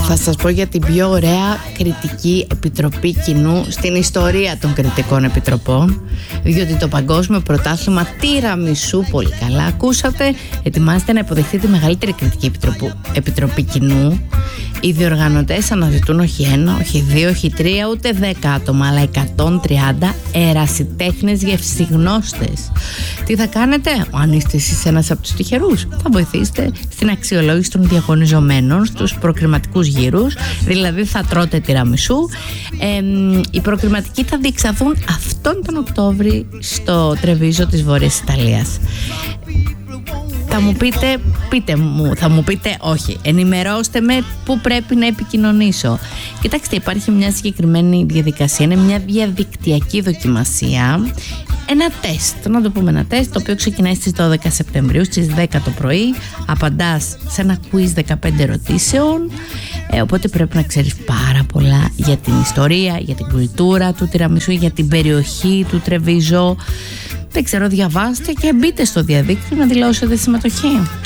Θα σας πω για την πιο ωραία κριτική επιτροπή κοινού στην ιστορία των κριτικών επιτροπών, διότι το Παγκόσμιο Πρωτάθλημα Τιραμισού, πολύ καλά ακούσατε, ετοιμάζεται να υποδεχθεί τη μεγαλύτερη κριτική επιτροπή κοινού. Οι διοργανωτές αναζητούν όχι ένα, όχι δύο, όχι τρία, ούτε 10 άτομα, αλλά 130 ερασιτέχνες γευσιγνώστες. Τι θα κάνετε? Αν είστε εσείς ένας από τους τυχερούς, θα βοηθήσετε στην αξιολόγηση των διαγωνιζομένων στους προκριματικούς γύρους, δηλαδή θα τρώτε τιραμισού. Οι προκριματικοί θα διεξαχθούν αυτόν τον Οκτώβρη στο Τρεβίζο της Βόρειας Ιταλίας. Θα μου πείτε όχι, ενημερώστε με πού πρέπει να επικοινωνήσω. Κοιτάξτε, υπάρχει μια συγκεκριμένη διαδικασία, είναι μια διαδικτυακή δοκιμασία, ένα τεστ, να το πούμε ένα τεστ, το οποίο ξεκινάει στις 12 Σεπτεμβρίου στις 10 το πρωί. Απαντάς σε ένα quiz 15 ερωτήσεων, οπότε πρέπει να ξέρεις πάρα πολλά για την ιστορία, για την κουλτούρα του τιραμισού, για την περιοχή του Τρεβίζο. Δεν ξέρω, διαβάστε και μπείτε στο διαδίκτυο να δηλώσετε συμμετοχή.